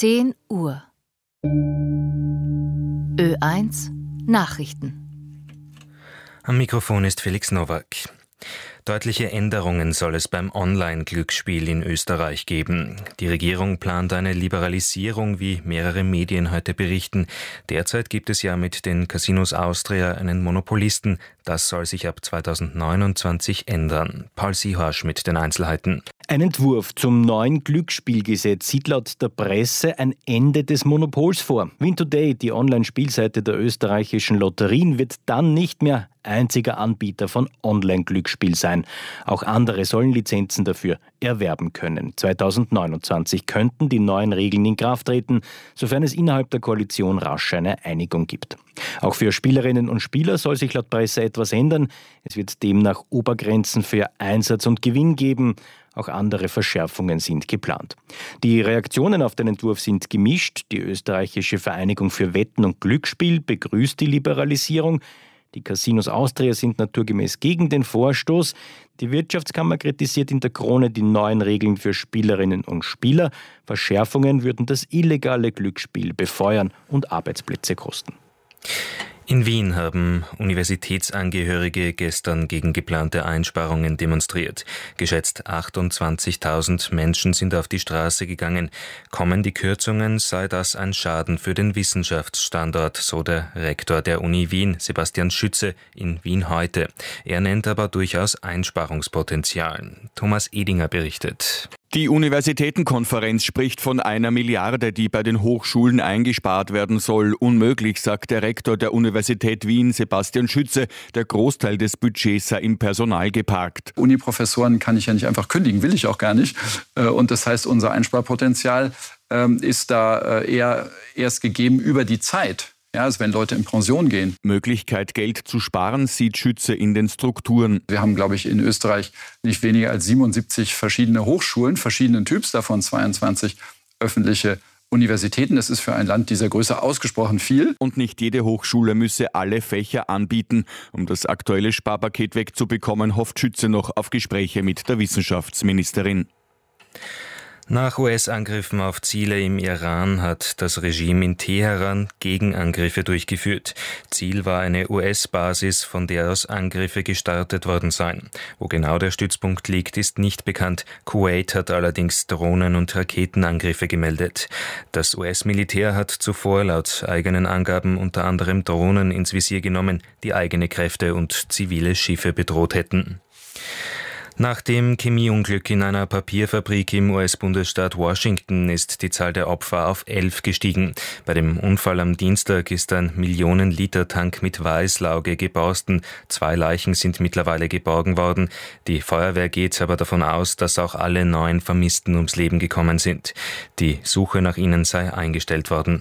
10 Uhr. Ö1 Nachrichten. Am Mikrofon ist Felix Nowak. Deutliche Änderungen soll es beim Online-Glücksspiel in Österreich geben. Die Regierung plant eine Liberalisierung, wie mehrere Medien heute berichten. Derzeit gibt es ja mit den Casinos Austria einen Monopolisten. Das soll sich ab 2029 ändern. Paul Siehorsch mit den Einzelheiten. Ein Entwurf zum neuen Glücksspielgesetz sieht laut der Presse ein Ende des Monopols vor. Win Today, die Online-Spielseite der österreichischen Lotterien, wird dann nicht mehr einziger Anbieter von Online-Glücksspiel sein. Auch andere sollen Lizenzen dafür erwerben können. 2029 könnten die neuen Regeln in Kraft treten, sofern es innerhalb der Koalition rasch eine Einigung gibt. Auch für Spielerinnen und Spieler soll sich laut Presse etwas ändern. Es wird demnach Obergrenzen für Einsatz und Gewinn geben. Auch andere Verschärfungen sind geplant. Die Reaktionen auf den Entwurf sind gemischt. Die österreichische Vereinigung für Wetten und Glücksspiel begrüßt die Liberalisierung. Die Casinos Austria sind naturgemäß gegen den Vorstoß. Die Wirtschaftskammer kritisiert in der Krone die neuen Regeln für Spielerinnen und Spieler. Verschärfungen würden das illegale Glücksspiel befeuern und Arbeitsplätze kosten. In Wien haben Universitätsangehörige gestern gegen geplante Einsparungen demonstriert. Geschätzt 28.000 Menschen sind auf die Straße gegangen. Kommen die Kürzungen, sei das ein Schaden für den Wissenschaftsstandort, so der Rektor der Uni Wien, Sebastian Schütze, in Wien heute. Er nennt aber durchaus Einsparungspotenzial. Thomas Edinger berichtet. Die Universitätenkonferenz spricht von 1 Milliarde, die bei den Hochschulen eingespart werden soll. Unmöglich, sagt der Rektor der Universität Wien, Sebastian Schütze. Der Großteil des Budgets sei im Personal geparkt. Uniprofessoren kann ich ja nicht einfach kündigen, will ich auch gar nicht. Und das heißt, unser Einsparpotenzial ist da eher erst gegeben über die Zeit. Ja, also wenn Leute in Pension gehen. Möglichkeit, Geld zu sparen, sieht Schütze in den Strukturen. Wir haben, glaube ich, in Österreich nicht weniger als 77 verschiedene Hochschulen, verschiedenen Typs, davon 22 öffentliche Universitäten. Das ist für ein Land dieser Größe ausgesprochen viel. Und nicht jede Hochschule müsse alle Fächer anbieten. Um das aktuelle Sparpaket wegzubekommen, hofft Schütze noch auf Gespräche mit der Wissenschaftsministerin. Nach US-Angriffen auf Ziele im Iran hat das Regime in Teheran Gegenangriffe durchgeführt. Ziel war eine US-Basis, von der aus Angriffe gestartet worden seien. Wo genau der Stützpunkt liegt, ist nicht bekannt. Kuwait hat allerdings Drohnen- und Raketenangriffe gemeldet. Das US-Militär hat zuvor laut eigenen Angaben unter anderem Drohnen ins Visier genommen, die eigene Kräfte und zivile Schiffe bedroht hätten. Nach dem Chemieunglück in einer Papierfabrik im US-Bundesstaat Washington ist die Zahl der Opfer auf 11 gestiegen. Bei dem Unfall am Dienstag ist ein Millionen-Liter-Tank mit Weißlauge geborsten. 2 Leichen sind mittlerweile geborgen worden. Die Feuerwehr geht aber davon aus, dass auch alle 9 Vermissten ums Leben gekommen sind. Die Suche nach ihnen sei eingestellt worden.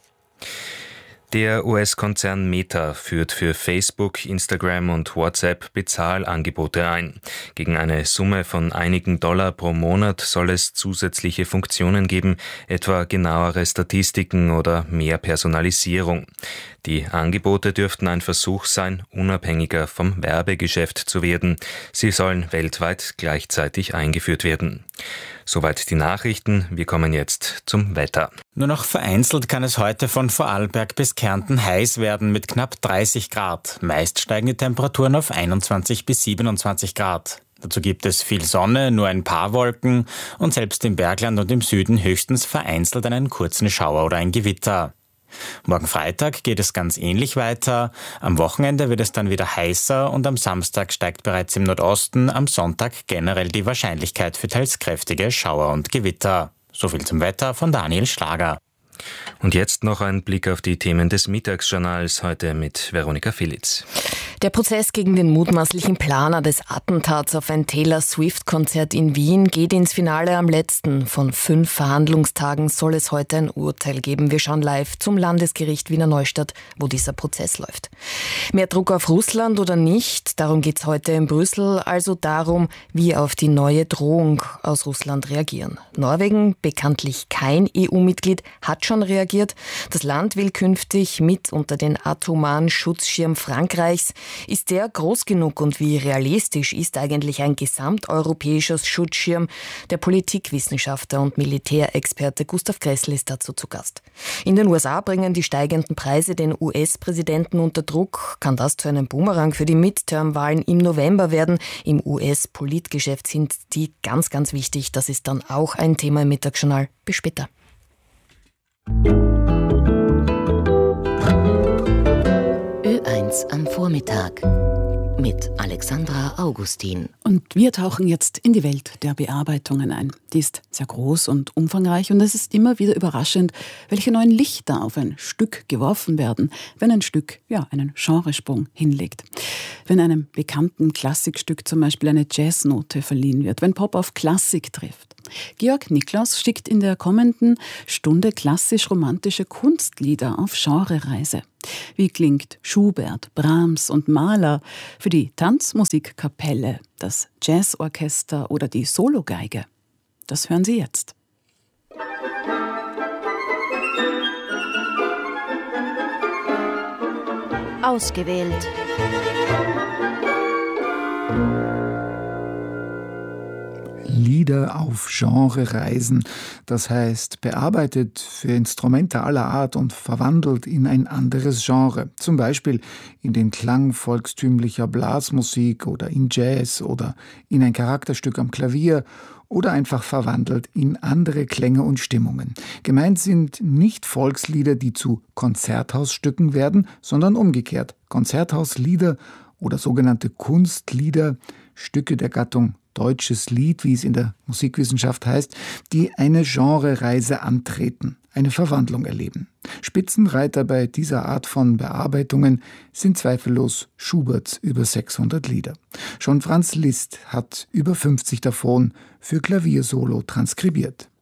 Der US-Konzern Meta führt für Facebook, Instagram und WhatsApp Bezahlangebote ein. Gegen eine Summe von einigen $, pro Monat soll es zusätzliche Funktionen geben, etwa genauere Statistiken oder mehr Personalisierung. Die Angebote dürften ein Versuch sein, unabhängiger vom Werbegeschäft zu werden. Sie sollen weltweit gleichzeitig eingeführt werden. Soweit die Nachrichten. Wir kommen jetzt zum Wetter. Nur noch vereinzelt kann es heute von Vorarlberg bis Kärnten heiß werden mit knapp 30 Grad. Meist steigen die Temperaturen auf 21 bis 27 Grad. Dazu gibt es viel Sonne, nur ein paar Wolken und selbst im Bergland und im Süden höchstens vereinzelt einen kurzen Schauer oder ein Gewitter. Morgen Freitag geht es ganz ähnlich weiter. Am Wochenende wird es dann wieder heißer und am Samstag steigt bereits im Nordosten, am Sonntag generell die Wahrscheinlichkeit für teils kräftige Schauer und Gewitter. Soviel zum Wetter von Daniel Schlager. Und jetzt noch ein Blick auf die Themen des Mittagsjournals, heute mit Veronika Filitz. Der Prozess gegen den mutmaßlichen Planer des Attentats auf ein Taylor Swift-Konzert in Wien geht ins Finale. Am letzten von 5 Verhandlungstagen soll es heute ein Urteil geben. Wir schauen live zum Landesgericht Wiener Neustadt, wo dieser Prozess läuft. Mehr Druck auf Russland oder nicht? Darum geht es heute in Brüssel, also darum, wie auf die neue Drohung aus Russland reagieren. Norwegen, bekanntlich kein EU-Mitglied, hat schon reagiert. Das Land will künftig mit unter den atomaren Schutzschirm Frankreichs. Ist der groß genug und wie realistisch ist eigentlich ein gesamteuropäischer Schutzschirm? Der Politikwissenschaftler und Militärexperte Gustav Gressel ist dazu zu Gast. In den USA bringen die steigenden Preise den US-Präsidenten unter Druck. Kann das zu einem Bumerang für die Midterm-Wahlen im November werden? Im US-Politgeschäft sind die ganz, ganz wichtig. Das ist dann auch ein Thema im Mittagsjournal. Bis später. Ö1 am Vormittag mit Alexandra Augustin. Und wir tauchen jetzt in die Welt der Bearbeitungen ein. Die ist sehr groß und umfangreich und es ist immer wieder überraschend, welche neuen Lichter auf ein Stück geworfen werden, wenn ein Stück einen Genresprung hinlegt. Wenn einem bekannten Klassikstück zum Beispiel eine Jazznote verliehen wird, wenn Pop auf Klassik trifft. Georg Niklaus schickt in der kommenden Stunde klassisch-romantische Kunstlieder auf Genrereise. Wie klingt Schubert, Brahms und Mahler für die Tanzmusikkapelle, das Jazzorchester oder die Sologeige? Das hören Sie jetzt. Ausgewählt. Lieder auf Genrereisen, das heißt bearbeitet für Instrumente aller Art und verwandelt in ein anderes Genre, zum Beispiel in den Klang volkstümlicher Blasmusik oder in Jazz oder in ein Charakterstück am Klavier oder einfach verwandelt in andere Klänge und Stimmungen. Gemeint sind nicht Volkslieder, die zu Konzerthausstücken werden, sondern umgekehrt. Konzerthauslieder oder sogenannte Kunstlieder, Stücke der Gattung deutsches Lied, wie es in der Musikwissenschaft heißt, die eine Genrereise antreten, eine Verwandlung erleben. Spitzenreiter bei dieser Art von Bearbeitungen sind zweifellos Schuberts über 600 Lieder. Schon Franz Liszt hat über 50 davon für Klaviersolo transkribiert.